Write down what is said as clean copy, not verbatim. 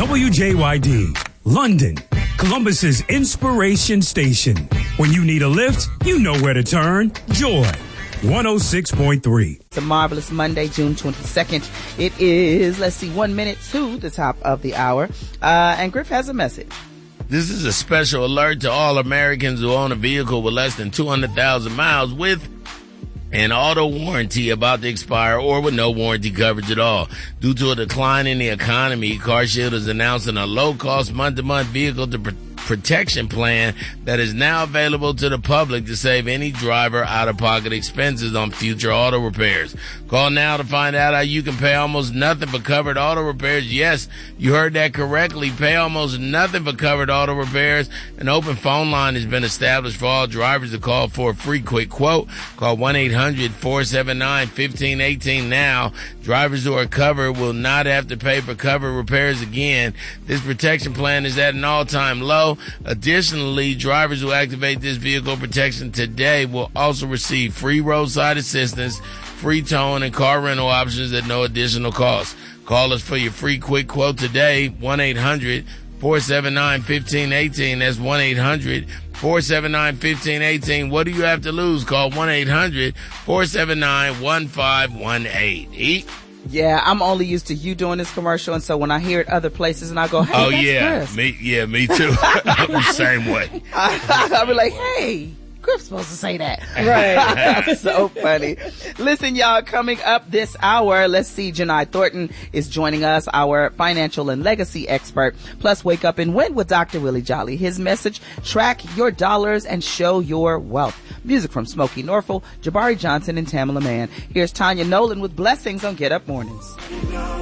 WJYD, London, Columbus's inspiration station. When you need a lift, you know where to turn. Joy 106.3. It's a marvelous Monday, June 22nd. It is, 1 minute to the top of the hour. And Griff has a message. This is a special alert to all Americans who own a vehicle with less than 200,000 miles with an auto warranty about to expire or with no warranty coverage at all. Due to a decline in the economy, CarShield is announcing a low-cost month-to-month vehicle protection plan that is now available to the public to save any driver out-of-pocket expenses on future auto repairs. Call now to find out how you can pay almost nothing for covered auto repairs. Yes, you heard that correctly. Pay almost nothing for covered auto repairs. An open phone line has been established for all drivers to call for a free quick quote. Call 1-800-479-1518 now. Drivers who are covered will not have to pay for covered repairs again. This protection plan is at an all-time low. Additionally, drivers who activate this vehicle protection today will also receive free roadside assistance, free towing, and car rental options at no additional cost. Call us for your free quick quote today, 1-800-479-1518. That's 1-800-479-1518. What do you have to lose? Call 1-800-479-1518. Yeah, I'm only used to you doing this commercial, and so when I hear it other places and I go, hey, that's Griff. Me too. I'm the same way. I'll be like, hey, Griff's supposed to say that. Right. So funny. Listen, y'all, coming up this hour, let's see, Janai Thornton is joining us, our financial and legacy expert. Plus, Wake Up and Win with Dr. Willie Jolly. His message, track your dollars and show your wealth. Music from Smokey Norfolk, Jabari Johnson, and Tamala Mann. Here's Tanya Nolan with Blessings on Get Up Mornings.